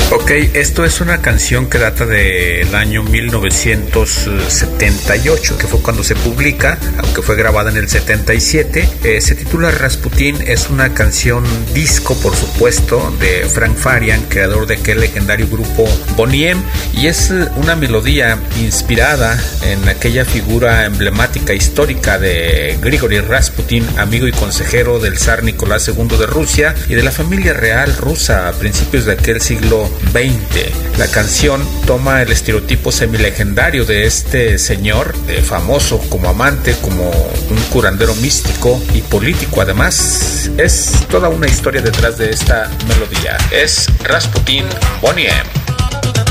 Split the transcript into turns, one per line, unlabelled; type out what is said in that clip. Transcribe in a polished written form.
Ok, esto es una canción que data del año 1978, que fue cuando se publica, aunque fue grabada en el 77. Se titula Rasputin, es una canción disco, por supuesto, de Frank Farian, creador de aquel legendario grupo Boney M, y es una melodía inspirada en aquella figura emblemática histórica de Grigori Rasputin, amigo y consejero del zar Nicolás II de Rusia y de la familia real rusa a principios de aquel siglo XX. La canción toma el estereotipo semilegendario de este señor, famoso como amante, como un curandero místico y político. Además, es toda una historia detrás de esta melodía. Es Rasputin Boney M.